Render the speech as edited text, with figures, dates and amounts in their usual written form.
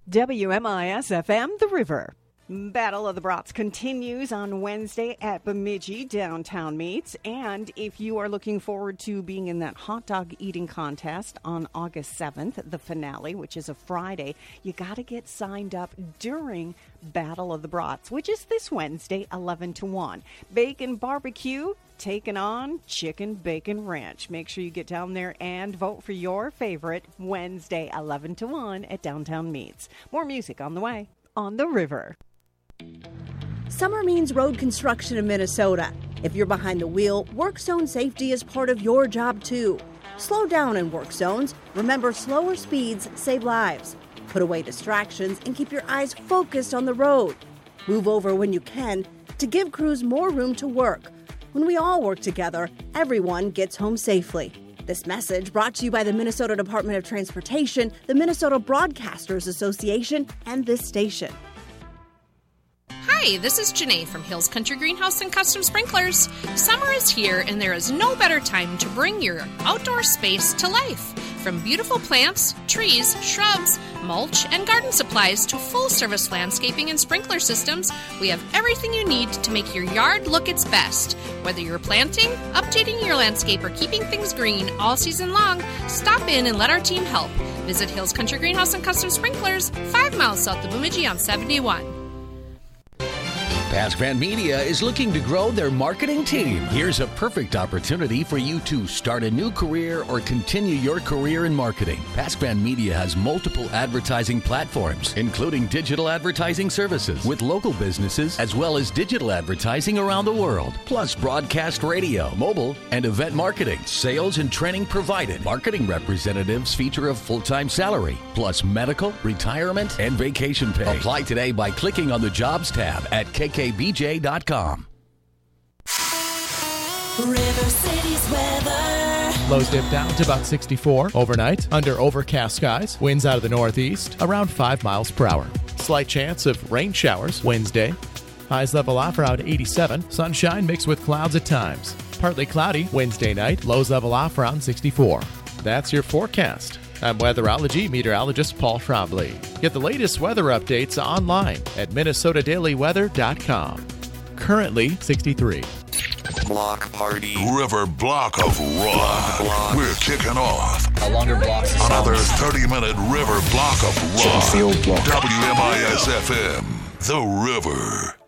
WMIS-FM, The River. Battle of the Brats continues on Wednesday at Bemidji Downtown Meats. And if you are looking forward to being in that hot dog eating contest on August 7th, the finale, which is a Friday, you got to get signed up during Battle of the Brats, which is this Wednesday, 11 to 1. Bacon barbecue taking on Chicken Bacon Ranch. Make sure you get down there and vote for your favorite Wednesday, 11 to 1 at Downtown Meats. More music on the way on The River. Summer means road construction in Minnesota. If you're behind the wheel, work zone safety is part of your job too. Slow down in work zones. Remember, slower speeds save lives. Put away distractions and keep your eyes focused on the road. Move over when you can to give crews more room to work. When we all work together, everyone gets home safely. This message brought to you by the Minnesota Department of Transportation, the Minnesota Broadcasters Association, and this station. Hi, this is Janae from Hills Country Greenhouse and Custom Sprinklers. Summer is here and there is no better time to bring your outdoor space to life. From beautiful plants, trees, shrubs, mulch, and garden supplies to full-service landscaping and sprinkler systems, we have everything you need to make your yard look its best. Whether you're planting, updating your landscape, or keeping things green all season long, stop in and let our team help. Visit Hills Country Greenhouse and Custom Sprinklers, 5 miles south of Bemidji on 71. Pasquan Media is looking to grow their marketing team. Here's a perfect opportunity for you to start a new career or continue your career in marketing. Pasquan Media has multiple advertising platforms, including digital advertising services with local businesses, as well as digital advertising around the world, plus broadcast radio, mobile, and event marketing. Sales and training provided. Marketing representatives feature a full-time salary, plus medical, retirement, and vacation pay. Apply today by clicking on the Jobs tab at kkbj.com. River City's weather. Lows dip down to about 64 overnight under overcast skies. Winds out of the northeast around 5 miles per hour. Slight chance of rain showers Wednesday. Highs level off around 87. Sunshine mixed with clouds at times. Partly cloudy Wednesday night. Lows level off around 64. That's your forecast. I'm weatherology meteorologist Paul Trombley. Get the latest weather updates online at minnesotadailyweather.com. Currently 63. Block party. River Block of Rock. We're kicking off. A longer block. Another 30-minute River Block of Rock. WMIS-FM. The River.